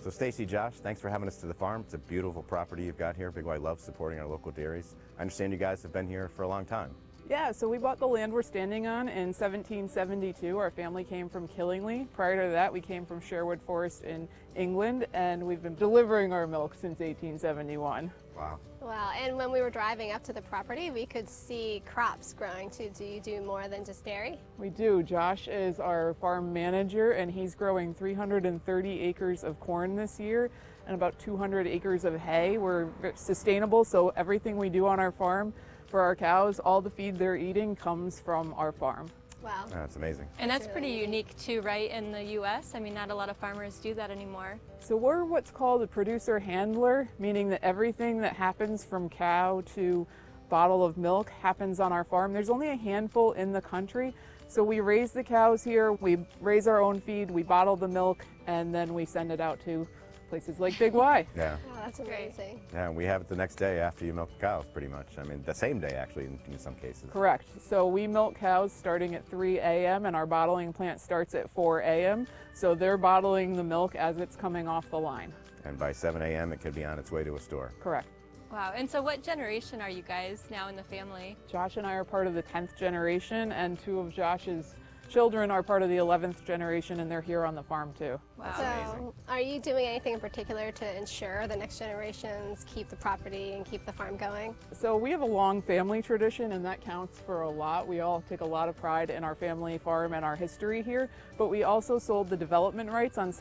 So Stacy, Josh, thanks for having us to the farm. It's a beautiful property you've got here. Big Y loves supporting our local dairies. I understand you guys have been here for a long time. Yeah, so we bought the land we're standing on in 1772. Our family came from Killingly. Prior to that, we came from Sherwood Forest in England, and we've been delivering our milk since 1871. Wow. Wow, and when we were driving up to the property, we could see crops growing too. Do you do more than just dairy? We do. Josh is our farm manager, and he's growing 330 acres of corn this year and about 200 acres of hay. We're sustainable, so everything we do on our farm for our cows, all the feed they're eating comes from our farm. Wow. That's amazing. And that's pretty unique too, right, in the U.S.? I mean, not a lot of farmers do that anymore. So we're what's called a producer handler, meaning that everything that happens from cow to bottle of milk happens on our farm. There's only a handful in the country. So we raise the cows here, we raise our own feed, we bottle the milk, and then we send it out to places like Big Y. Yeah. Oh, that's amazing. Yeah, and we have it the next day after you milk the cows, pretty much. I mean, the same day, actually, in some cases. Correct. So we milk cows starting at 3 a.m. and our bottling plant starts at 4 a.m. So they're bottling the milk as it's coming off the line. And by 7 a.m., it could be on its way to a store. Correct. Wow, and so what generation are you guys now in the family? Josh and I are part of the 10th generation, and 2 of Josh's children are part of the 11th generation, and they're here on the farm too. Wow. So, are you doing anything in particular to ensure the next generations keep the property and keep the farm going? So we have a long family tradition, and that counts for a lot. We all take a lot of pride in our family farm and our history here, but we also sold the development rights on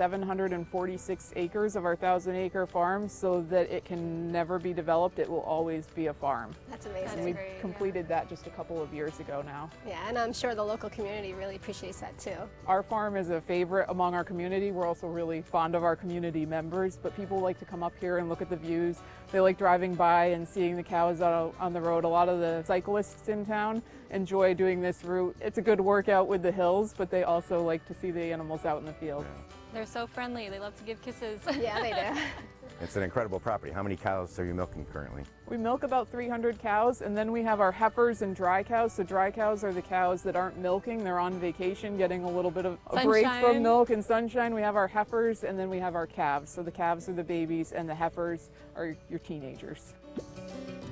746 acres of our 1,000-acre farm so that it can never be developed. It will always be a farm. That's amazing. And we great, completed that just a couple of years ago now. Yeah, and I'm sure the local community really appreciates that too. Our farm is a favorite among our community. We're also really fond of our community members, but people like to come up here and look at the views. They like driving by and seeing the cows out on the road. A lot of the cyclists in town enjoy doing this route. It's a good workout with the hills, but they also like to see the animals out in the field. Yeah. They're so friendly. They love to give kisses. Yeah, they do. It's an incredible property. How many cows are you milking currently? We milk about 300 cows, and then we have our heifers and dry cows. So dry cows are the cows that aren't milking. They're on vacation, getting a little bit of a break from milk and sunshine. We have our heifers, and then we have our calves. So the calves are the babies, and the heifers are your teenagers.